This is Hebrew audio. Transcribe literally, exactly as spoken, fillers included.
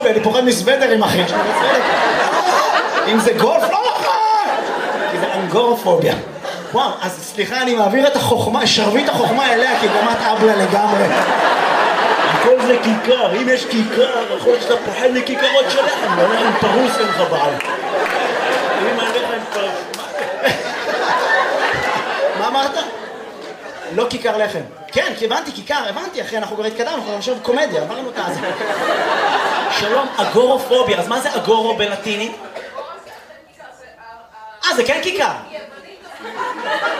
אני פוחד מסוודרים, אחי. אם זה גולף, לא נכון! כי זה אנגורופוביה. וואו, אז סליחה, אני מעביר את החוכמה, שרבית החוכמה אליה, כי גם את אבלה לגמרי. הכל זה כיכר, אם יש כיכר, יכול להיות שאתה פוחד לכיכרות שלכם, ואנחנו עם פרוס אין לך בעל. אם עליך עם פרוס... מה אמרת? לא כיכר לחם. כן, כי הבנתי, כיכר, הבנתי, אחי, אנחנו כבר התקדמנו, אנחנו עכשיו קומדיה, עברנו את הזה. שלום, אגורופוביה, אז מה זה אגורו בלטינית? אה, זה כן כיכר.